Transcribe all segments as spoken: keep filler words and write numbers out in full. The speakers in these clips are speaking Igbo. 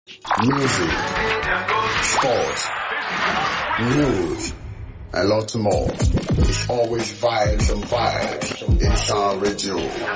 music, sports, news, and lots more. It's always vibes and vibes in Sound Radio.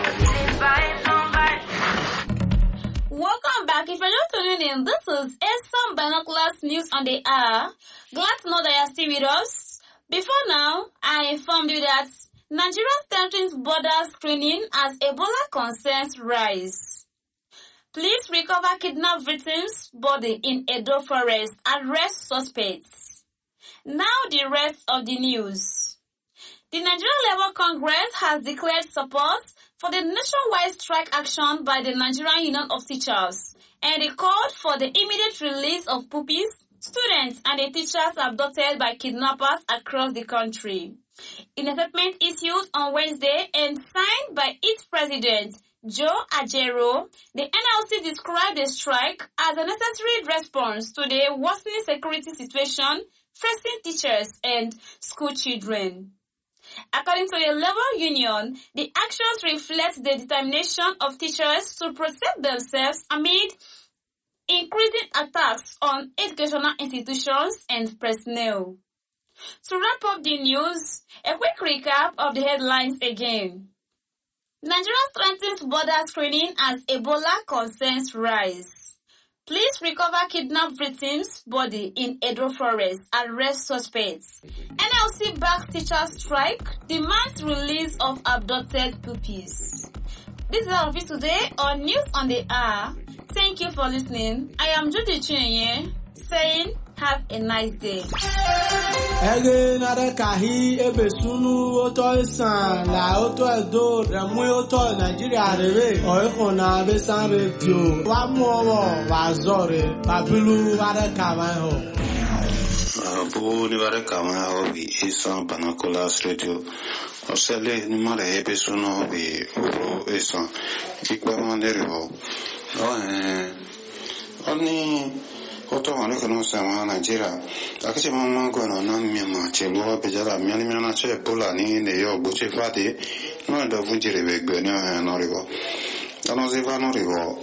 Welcome back. If you're just tuning in, this is Esan Binoculars News on the Air. Glad to know that you're still with us. Before now, I informed you that Nigeria strengthens border screening as Ebola concerns rise. Police recover kidnapped victims' body in Edo Forest. Arrest suspects. Now the rest of the news. The Nigerian Labour Congress has declared support for the nationwide strike action by the Nigerian Union of Teachers, and they called for the immediate release of pupils, students, and the teachers abducted by kidnappers across the country. In a statement issued on Wednesday and signed by its president, Joe Ajero, the N L C described the strike as a necessary response to the worsening security situation facing teachers and school children. According to the labor union, the actions reflect the determination of teachers to protect themselves amid increasing attacks on educational institutions and personnel. To wrap up the news, a quick recap of the headlines again. Nigeria strengthens border screening as Ebola concerns rise. Police recover kidnapped victims' body in Edo Forest. Arrest suspects. N L C backs teachers' strike. Demands release of abducted pupils. This is all of it today on News on the Hour. Thank you for listening. I am Judy Chinye saying have a nice day. Ege nare kahi ebe sunu oto isan la oto edo remu oto Nigeria rere oiko na besan radio wa mu owo wa zore babilu ware kawan ho abu ni ware kawan ho bi Esan Binoculars Radio osele ni mare ebe sunu bi oro Esan ikpe mandere ho o eh oni Oto wale kono sama Nigeria. Akache mama kono na miyama chelo bejala miyani miyana che pola ni ne yo buche fati no do vunjire begbe ne no rigo. Ano ziva no rigo.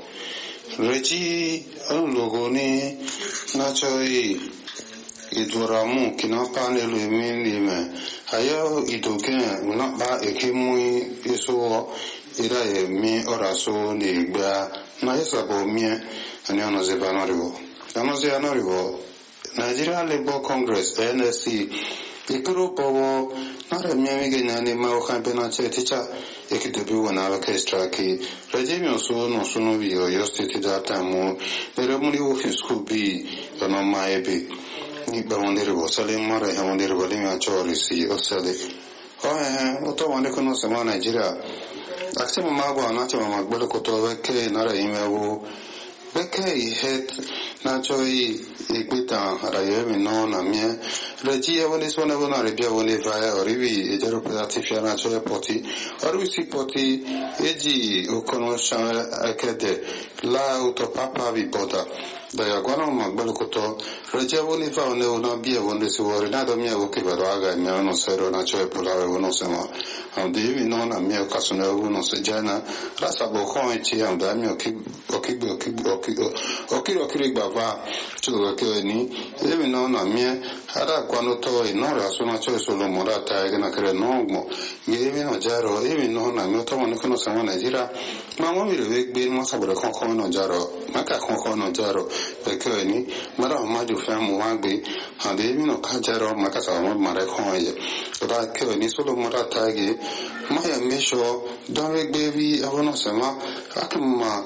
Reji an logo ni na choi iduramu kina panelu mini me. Ayo idoken na ba ekemui yeso ira e mi oraso ni gba na yesa bo mi ani ano ziva no rigo. Anoze anorivo Nigeria Labour Congress N L C ikuru powo nare miamige nyani ma okampena che ticha ekitobi wana wake strike regime oso no sunu bi Oyo State data mu ere muri wo school bi ono maebi ni ba wondere bo sale mara ha wondere bo limi achori si osale o eh oto wande kono sama Nigeria aksema magwa na chama magbele koto weke nare imewo Beke het na choi equita rayemi no na mie regia woni sona bona rebia woni vaya orivi ejero pedatifia na choi poti orisi poti eji ukono sha akede la utopapa vi bota da ya gwana magbalo koto regia woni va one ona bia woni se wori na do mie oke vado aga mie no sero na choi pula wono sema andivi no na mie kasuna wono se jana rasa bo khon chi anda mie oki oki oki oki oki bava chuo ke ni ebi no na mie ara kwano to inora sona cho solo morata ega na kre no mo ebi no jaro ebi no na mie to mo kono sama Nigeria ma mo mi re gbe mo sabore kon kon no jaro maka kon kon no jaro pe ke ni mara ma ju fa mo wa gbe ande ebi no ka jaro maka sa mo mare kon ye ra ke ni solo morata ge ma ya mesho don re gbe bi avono sama akuma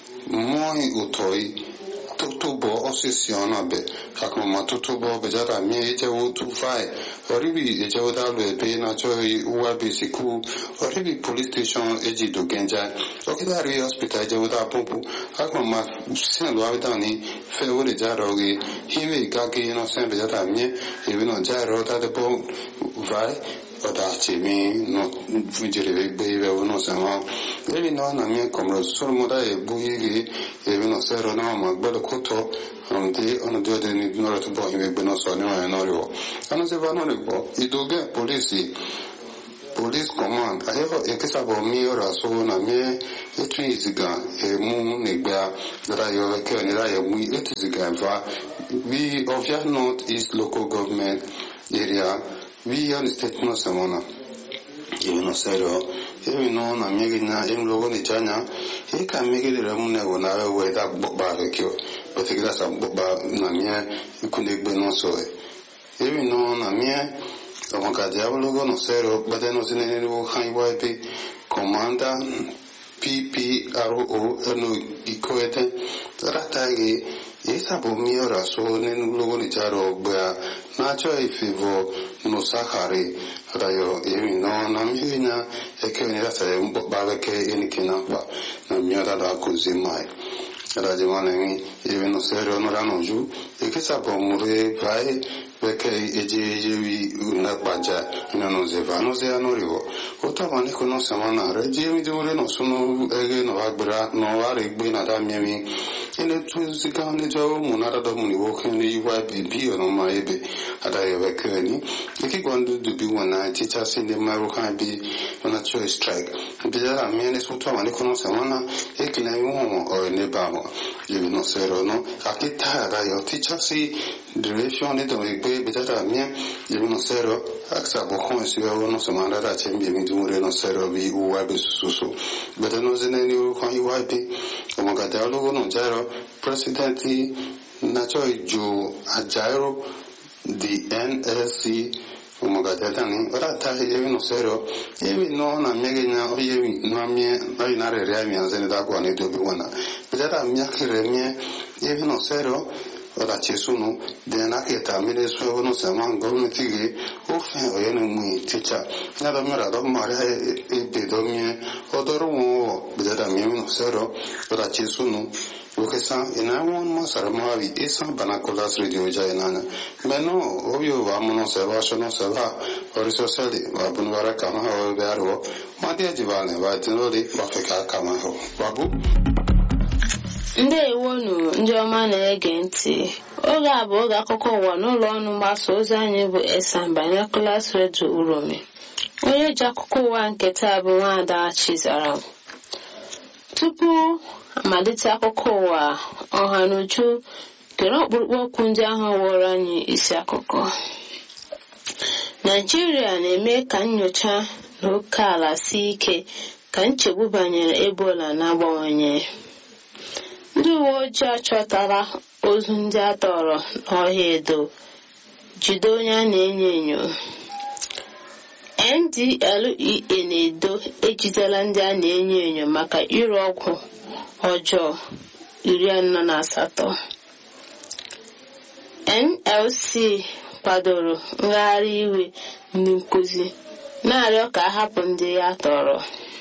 moi utoi tutubo osisiona be akoma tutubo bejara mi eje utu fai oribi eje odalu be na choi uwa bisiku oribi police station eji do genja okidari hospital eje oda pompu akoma sen lo avitani fe wole jaro ge hiwe gage no sen bejara mi e no jaro da de po vai odachi mi no vujere be be no sama ebi no na mi komro solo moda e buigi e no sero na ma gbelo koto ande ono de de ni no to bo hime be no so ni wa no ro ano se va no le bo idoge police police command ayo ekesa bo mi ora so na me etu iziga emu negba dara yo ke ni ra yo mu etu iziga va we of your north east local government area we on state no samona you know sero e no na mi na em logo ni chanya e ka mi ge re mu ne wo na we da ba ke o o te gra sa ba na mi ku negbe no so e no na mi como que diablo no cero bade no sine ni wo han wa pe comanda P P R O no ikoete rata ge esa bo mi ora so ne logo ni charo ba na cho e fivo no sakare rayo e no na mi na e ke ni rasa e ba ba ke ni kina ba na mi ora da così mai rajimane mi e no cero no rano ju e che sa bo mure vai perché eji una bagia ina no zeva no ze anorivo otavani kono samana reji mi dure no sono ege no agbra no are gbe na da miemi ene tu zika ne jo munara do muni wo kan ni wa bibi no ma ebe ada ye bekeni iki gwandu du bi wana teacher sin de maro kan bi na choice strike bi da mi ne so to mani kono samana e kina yo o ne ba mo ye no sero no akita da yo teacher si direction ne do be betata mia ye no sero aksa bo kon si yo no samana da chembi mi dure no sero bi u wa be susu beta no zene ni kon i wa bi como ka dialogo no jaro presidenti na choi ju ajaro di N S C como ka tani ora ta ye no sero ye no na mege na o ye na mi ai na re re mi anzene da kwa ne do bi wana betata mia kire mi ye no sero ora ci sono dena che tamile so no siamo government che o fe o ye mu teacher na da mera do mare e be do mi o do ro be da mi no sero ora ci sono lo che sa in un ma sarà mai e sa banacola radio già in ana ma no ovvio vamono se va sono se va o risorse va bunvara kama o vero ma dia divane va tenori va feka kama ho babu ndewonu ndị ọma na-ege ntị oge a bụ oge akụkọ ụwa n'ụlọ ọrụ mgbasa ozi anyị bụ Esan Binoculars Radio Uromi onye ji akụkọ ụwa nke taa bụ Nwaada Chizara. Tupu amalite akụkọ ụwa ọha n'uju kere ọkpụrụkpụ okwu ndị ahụ wụrụ anyị isi akụkọ. Naijiria na-eme ka nnyocha n'oke ala sie ike ka nchegbu banyere Ebola na-abawanye. Ndị uwe ojii achọtara ozu ndị a tọrọ n'ọhịa Edo jide onye a na-enyo enyo. N D L E A na-edo ejidela ndị a na-enyo enyo maka ire ọgwụ ọjọọ iri anọ na asatọ. N L C kwadoro ngagharị iwe ndị nkuzi na-arịọ ka a hapụ ndị ya tọrọ.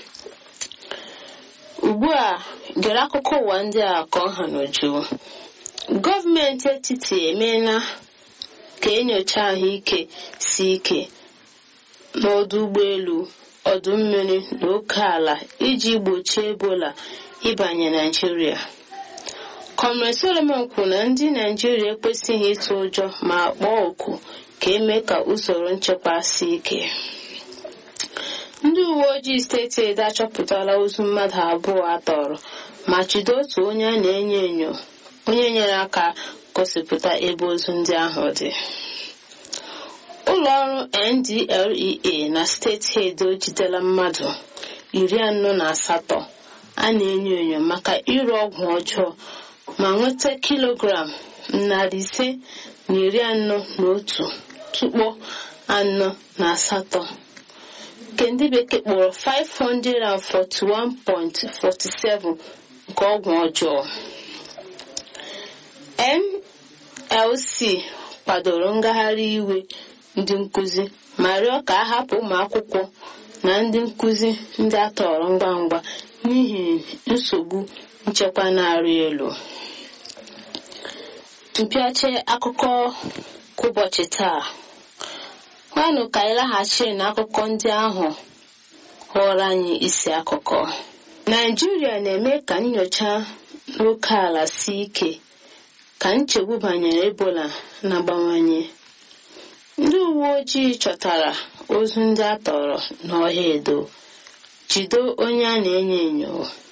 Ugbu a gere akụkọ ụwa ndị a ka ọ ha n'uju. Gọọmenti etiti emeela ka enyocha ahụike si ike n'ọdụ ụgbọelu, ọdụ mmiri na oke ala iji gbochie Ebola ịbanye Naịjirịa. Comrade Solomon kwuru na ndị Naịjirịa ekwesịghị ịtụ ụjọ ma kpọọ oku ka eme ka usoro nchekwa si ike. Ndị uwe ojii steeti Edo achọpụtala ozu mmadụ abụọ atọrọ ma jide otu onye a na-enyo enyo onye nyere aka gosipụta ebe ozu ndị ahụ dị. Ụlọ ọrụ N D L E A na steeti Edo jidela mmadụ iri anọ na asatọ a na-enyo enyo maka ire ọgwụ ọjọọ ma nweta kilogram narị ise na iri anọ na otu tukpo anọ na asatọ nke ndị bekee kpọrọ five hundred forty-one point four seven nke ọgwụ ọjọọ. N L C kwadoro ngagharị iwe ndị nkuzi ma rịọ ka a hapụ ụmụ akwụkwọ na ndị nkuzi ndị a tọrọ ngwa ngwa n'ihi nsogbu nchekwa na-arị elu. Mpịache akụkọ ụbọchị taa. Nwanụ ka anyị laghachi n'akụkọ ndị ahụ ghọrọ anyị isi akụkọ. Naijiria na-eme ka nnyocha n'oke ala sie ike ka nchegbu banyere Ebola na-abawanye. Ndị uwe uwe ojii chọtara ozu ndị a tọrọ n'ọhịa Edo, jide onye a na-enyo enyo.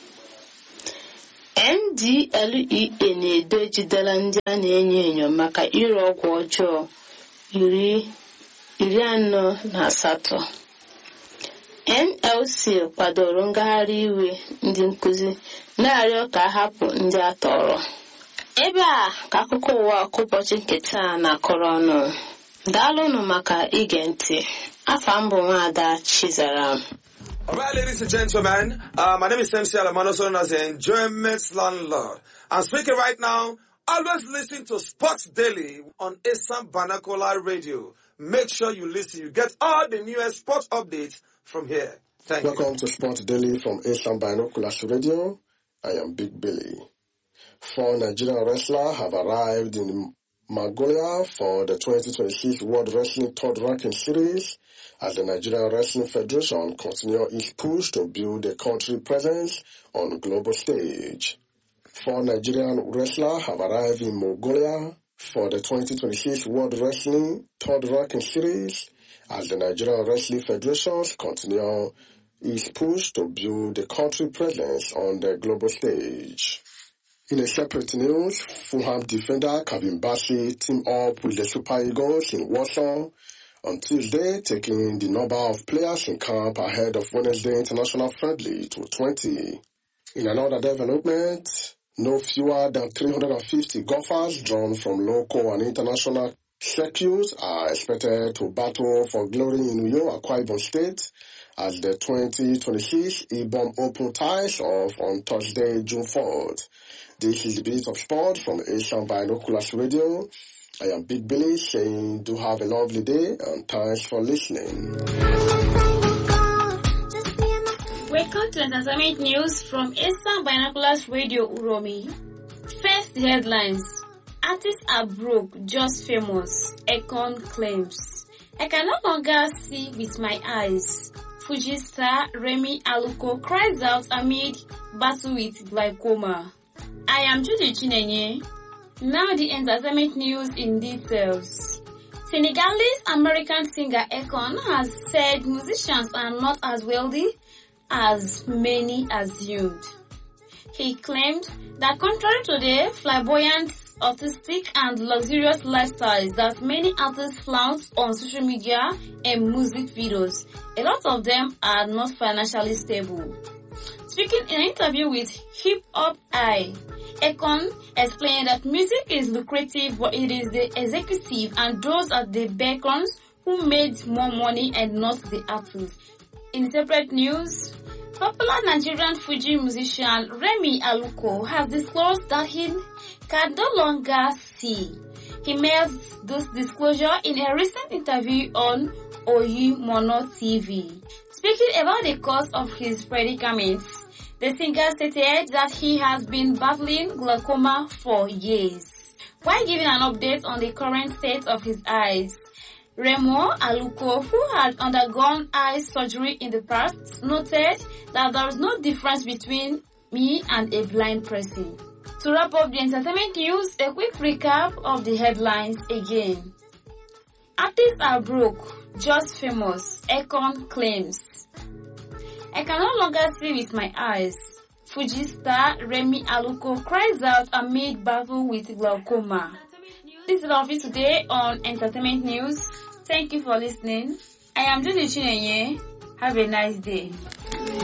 N D L E A na-edo ejidela ndị a na-enyo enyo maka ire ọgwụ ọjọọ iri iri anọ na asatọ. N L C kwadoro ngagharị iwe ndị nkụzi na-arịọ ka a hapụ ndị a tọrọ. Ebe a ka akụkọ ụwa ụbọchị nke taa na-akọrọ ọnụ. Daalụnụ maka ige ntị. Afa m bụ Nwaada Chizaram. All right, ladies and gentlemen, uh, my name is M C Alamano, known as the Enjoyment Landlord. I'm speaking right now. Always listen to Sports Daily on Isam Banakola Radio. Make sure you listen. You get all the newest sports updates from here. Thank Welcome you. Welcome to Sports Daily from Isam Banakola Radio. I am Big Billy. Four Nigerian wrestlers have arrived in Mongolia for the twenty twenty-six World Wrestling Third Ranking Series as the Nigerian Wrestling Federation continues its push to build a country presence on the global stage. Four Nigerian wrestlers have arrived in Mongolia for the twenty twenty-six World Wrestling Third Ranking Series as the Nigerian Wrestling Federation continues its push to build a country presence on the global stage. In a separate news, Fulham defender Kevin Bassey teamed up with the Super Eagles in Warsaw on Tuesday, taking the number of players in camp ahead of Wednesday international friendly to twenty. In another development, no fewer than three hundred fifty golfers drawn from local and international circuits are expected to battle for glory in Uyo, Akwa Ibom State as the twenty twenty-six Ibom Open ties off on Thursday, June fourth. This is the Beat of Sport from Asian Binoculars Radio. I am Big Billy saying do have a lovely day and thanks for listening. Welcome to Entertainment News from Asian Binoculars Radio Uromi. First headlines. Artists are broke, just famous. Akon claims. I can no longer see with my eyes. Fuji star Remy Aluko cries out amid battle with glaucoma. I am Judy Chinenye. Now the entertainment news in details. Senegalese-American singer Akon has said musicians are not as wealthy as many assumed. He claimed that contrary to the flamboyant, artistic and luxurious lifestyles that many artists flaunt on social media and music videos, a lot of them are not financially stable. Speaking in an interview with Hip Hop Eye, Akon explained that music is lucrative, but it is the executive and those at the backgrounds who made more money and not the artists. In separate news, popular Nigerian Fuji musician Remy Aluko has disclosed that he can no longer see. He made this disclosure in a recent interview on Oyi Mono T V. Speaking about the cause of his predicaments, the singer stated that he has been battling glaucoma for years. While giving an update on the current state of his eyes, Remo Aluko, who had undergone eye surgery in the past, noted that there is no difference between me and a blind person. To wrap up the entertainment news, a quick recap of the headlines again. Artists are broke, just famous. Akon claims. I can no longer see with my eyes. Fuji star Remy Aluko cries out amid battle with glaucoma. This is all for today on Entertainment News. Thank you for listening. I am Judy Chinenye. Have a nice day.